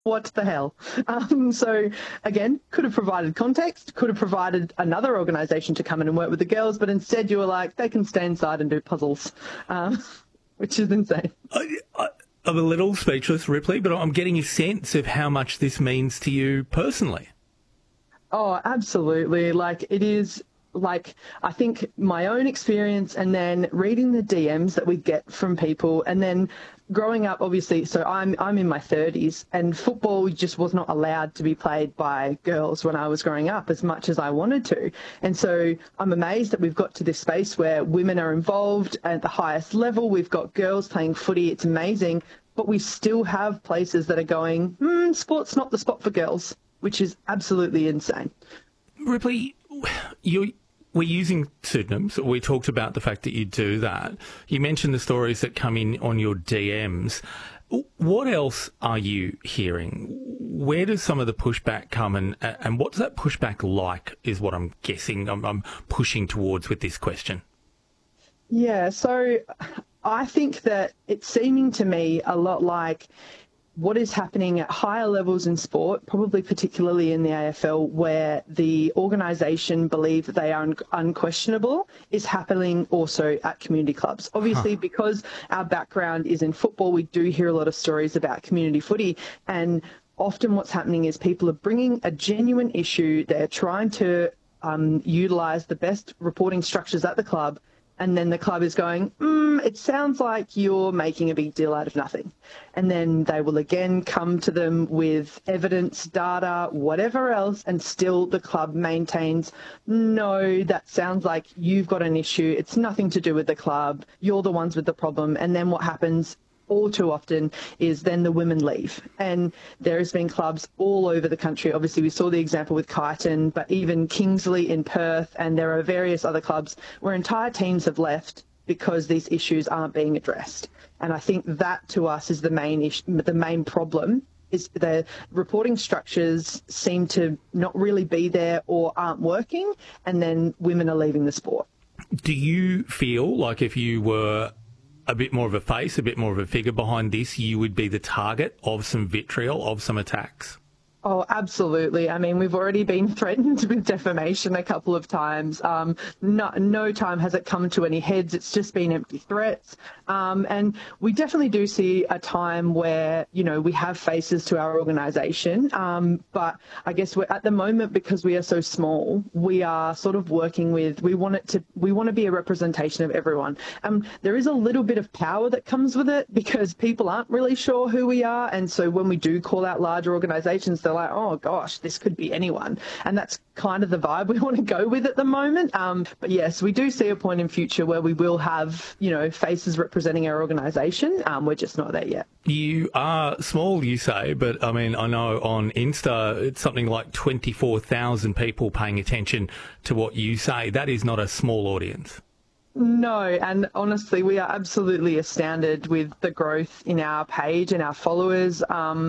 what the hell? So again, could have provided context, could have provided another organisation to come in and work with the girls, but instead you were like, they can stay inside and do puzzles, which is insane. I'm a little speechless, Ripley, but I'm getting a sense of how much this means to you personally. Oh, absolutely. Like, it is, like, I think my own experience and then reading the DMs that we get from people, and then growing up, obviously, so I'm in my 30s, and football just was not allowed to be played by girls when I was growing up as much as I wanted to. And so I'm amazed that we've got to this space where women are involved at the highest level. We've got girls playing footy. It's amazing. But we still have places that are going, sport's not the spot for girls, which is absolutely insane. Ripley, we're using pseudonyms. We talked about the fact that you do that. You mentioned the stories that come in on your DMs. What else are you hearing? Where does some of the pushback come, and what's that pushback like is what I'm guessing I'm pushing towards with this question. Yeah, so I think that it's seeming to me a lot like what is happening at higher levels in sport, probably particularly in the AFL, where the organisation believe that they are unquestionable, is happening also at community clubs. Obviously, because our background is in football, we do hear a lot of stories about community footy, and often what's happening is people are bringing a genuine issue. They're trying to utilise the best reporting structures at the club, and then the club is going, it sounds like you're making a big deal out of nothing. And then they will again come to them with evidence, data, whatever else, and still the club maintains, no, that sounds like you've got an issue. It's nothing to do with the club. You're the ones with the problem. And then what happens all too often is then the women leave. And there has been clubs all over the country. Obviously, we saw the example with Kyneton, but even Kingsley in Perth, and there are various other clubs where entire teams have left because these issues aren't being addressed. And I think that to us is the main issue, the main problem is the reporting structures seem to not really be there or aren't working, and then women are leaving the sport. Do you feel like if you were a bit more of a face, a bit more of a figure behind this, you would be the target of some vitriol, of some attacks? Oh, absolutely. I mean, we've already been threatened with defamation a couple of times. No time has it come to any heads. It's just been empty threats. And we definitely do see a time where, you know, we have faces to our organisation. But I guess we're at the moment, because we are so small, we are sort of working with, we want to be a representation of everyone. There is a little bit of power that comes with it because people aren't really sure who we are. And so when we do call out larger organisations, they're like, oh gosh, this could be anyone. And that's kind of the vibe we want to go with at the moment. But yes, we do see a point in future where we will have, you know, faces representing our organisation. We're just not there yet. You are small, you say, but I mean, I know on Insta, it's something like 24,000 people paying attention to what you say. That is not a small audience. No, and honestly, we are absolutely astounded with the growth in our page and our followers.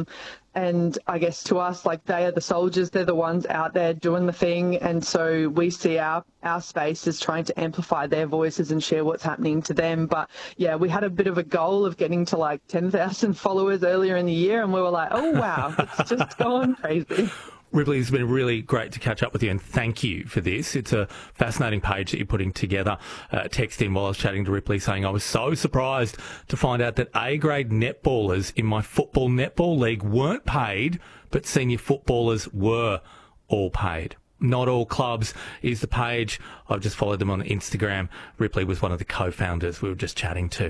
And I guess to us, like, they are the soldiers, they're the ones out there doing the thing. And so we see our space as trying to amplify their voices and share what's happening to them. But yeah, we had a bit of a goal of getting to like 10,000 followers earlier in the year, and we were like, oh wow, it's just gone crazy. Ripley, it's been really great to catch up with you, and thank you for this. It's a fascinating page that you're putting together. Text in while I was chatting to Ripley saying I was so surprised to find out that A-grade netballers in my football netball league weren't paid, but senior footballers were all paid. Not All Clubs is the page. I've just followed them on Instagram. Ripley was one of the co-founders we were just chatting to.